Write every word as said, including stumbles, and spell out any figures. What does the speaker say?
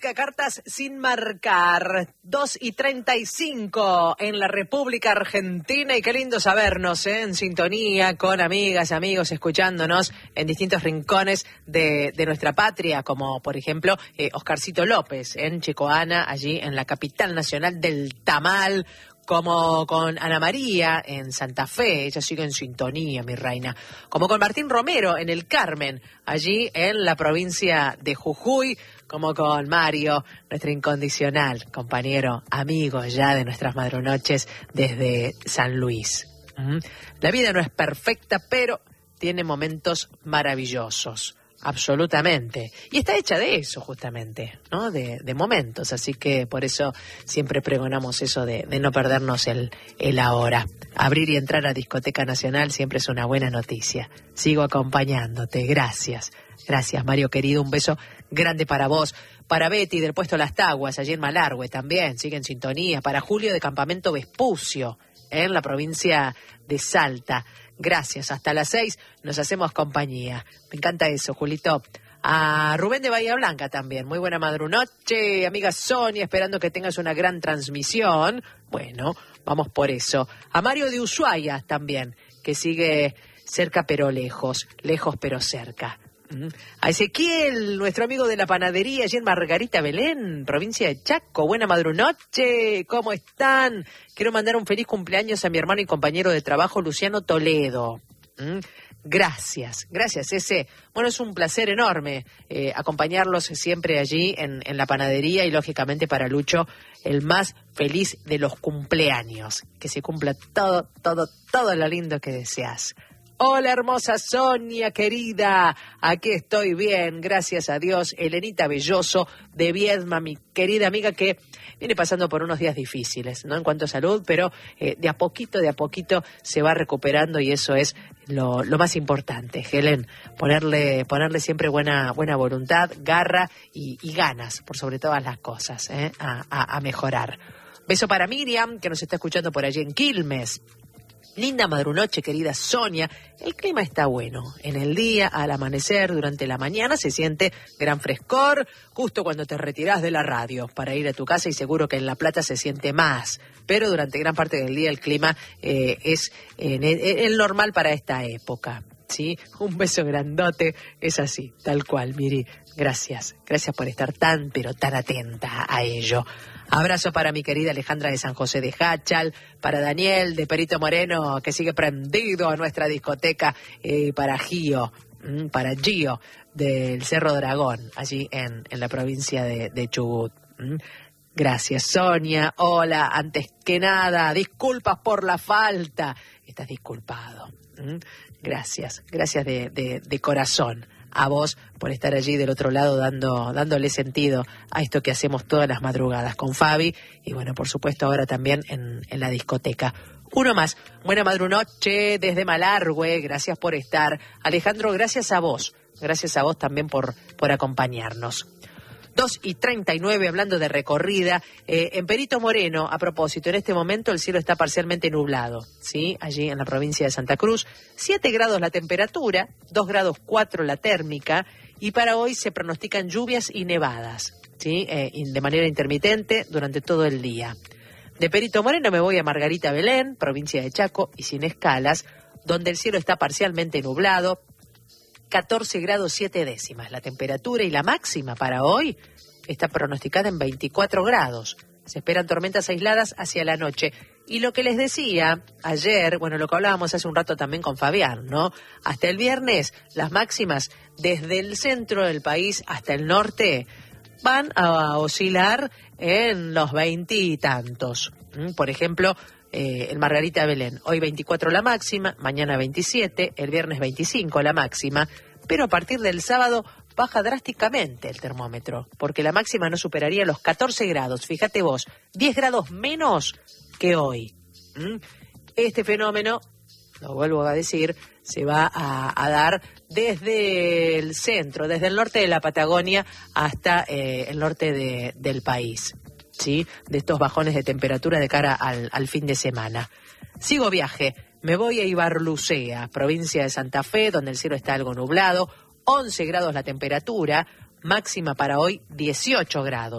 de cartas sin marcar. dos y treinta y cinco en la República Argentina. Y qué lindo sabernos, ¿eh? En sintonía con amigas, amigos, escuchándonos en distintos rincones de, de nuestra patria, como por ejemplo eh, Oscarcito López en Chicoana, allí en la capital nacional del tamal. Como con Ana María en Santa Fe, ella sigue en sintonía, mi reina. Como con Martín Romero en El Carmen, allí en la provincia de Jujuy. Como con Mario, nuestro incondicional compañero, amigo ya de nuestras madrunoches desde San Luis. ¿Mm? La vida no es perfecta, pero tiene momentos maravillosos. Absolutamente. Y está hecha de eso, justamente, ¿no? De, de momentos. Así que por eso siempre pregonamos eso de, de no perdernos el, el ahora. Abrir y entrar a Discoteca Nacional siempre es una buena noticia. Sigo acompañándote. Gracias. Gracias, Mario querido. Un beso grande para vos. Para Betty del puesto Las Taguas, allí en Malargüe también. Sigue en sintonía. Para Julio de Campamento Vespucio, en la provincia de Salta. Gracias, hasta las seis nos hacemos compañía. Me encanta eso, Julito. A Rubén de Bahía Blanca también. Muy buena madrunoche, amiga Sonia, esperando que tengas una gran transmisión. Bueno, vamos por eso. A Mario de Ushuaia también, que sigue cerca pero lejos, lejos pero cerca. A Ezequiel, nuestro amigo de la panadería, allí en Margarita Belén, provincia de Chaco. Buena madrunoche, ¿cómo están? Quiero mandar un feliz cumpleaños a mi hermano y compañero de trabajo, Luciano Toledo. ¿Mm? Gracias, gracias, ese. Bueno, es un placer enorme eh, acompañarlos siempre allí en, en la panadería y, lógicamente, para Lucho, el más feliz de los cumpleaños. Que se cumpla todo, todo, todo lo lindo que deseas. Hola, hermosa Sonia, querida. Aquí estoy bien, gracias a Dios. Elenita Belloso de Viedma, mi querida amiga que viene pasando por unos días difíciles, ¿no? En cuanto a salud, pero eh, de a poquito, de a poquito se va recuperando y eso es lo, lo más importante, Helen. Ponerle, ponerle siempre buena, buena voluntad, garra y, y ganas, por sobre todas las cosas, ¿eh? a, a, a mejorar. Beso para Miriam, que nos está escuchando por allí en Quilmes. Linda madrunoche, querida Sonia. El clima está bueno. En el día, al amanecer, durante la mañana, se siente gran frescor, justo cuando te retirás de la radio para ir a tu casa, y seguro que en La Plata se siente más. Pero durante gran parte del día el clima eh, es eh, el normal para esta época. ¿Sí? Un beso grandote. Es así, tal cual, Miri. Gracias. Gracias por estar tan, pero tan atenta a ello. Abrazo para mi querida Alejandra de San José de Jáchal, para Daniel de Perito Moreno, que sigue prendido a nuestra discoteca, eh, para Gio, mm, para Gio del Cerro Dragón, allí en, en la provincia de, de Chubut. Mm. Gracias, Sonia. Hola, antes que nada, disculpas por la falta. Estás disculpado. Mm. Gracias, gracias de, de, de corazón. A vos por estar allí del otro lado dando dándole sentido a esto que hacemos todas las madrugadas con Fabi y bueno, por supuesto ahora también en, en la discoteca. Uno más, buena madrunoche desde Malargüe, gracias por estar. Alejandro, gracias a vos, gracias a vos también por, por acompañarnos. dos y treinta y nueve, hablando de recorrida, eh, en Perito Moreno, a propósito, en este momento el cielo está parcialmente nublado, ¿sí? Allí en la provincia de Santa Cruz, siete grados la temperatura, dos grados cuatro la térmica, y para hoy se pronostican lluvias y nevadas, ¿sí? Eh, de manera intermitente durante todo el día. De Perito Moreno me voy a Margarita Belén, provincia de Chaco, y sin escalas, donde el cielo está parcialmente nublado, catorce grados siete décimas la temperatura, y la máxima para hoy está pronosticada en veinticuatro grados. Se esperan tormentas aisladas hacia la noche. Y lo que les decía ayer, bueno, lo que hablábamos hace un rato también con Fabián, ¿no? Hasta el viernes, las máximas desde el centro del país hasta el norte van a oscilar en los veintitantos. Por ejemplo, Eh, el Margarita Belén, hoy veinticuatro la máxima, mañana veintisiete, el viernes veinticinco la máxima, pero a partir del sábado baja drásticamente el termómetro, porque la máxima no superaría los catorce grados, fíjate vos, diez grados menos que hoy. ¿Mm? Este fenómeno, lo vuelvo a decir, se va a, a dar desde el centro, desde el norte de la Patagonia hasta eh, el norte de, del país. ¿Sí? De estos bajones de temperatura de cara al, al fin de semana. Sigo viaje, me voy a Ibarlucea, provincia de Santa Fe, donde el cielo está algo nublado, once grados la temperatura, máxima para hoy dieciocho grados.